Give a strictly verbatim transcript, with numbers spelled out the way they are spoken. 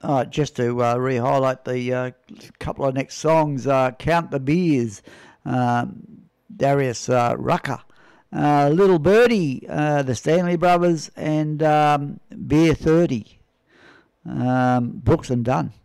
Uh, just to uh, re-highlight the uh, couple of next songs, uh, Count the Beers, um, Darius uh, Rucker, uh, Little Birdie, uh, the Stanley Brothers, and um, Beer thirty, um, Brooks and Dunn.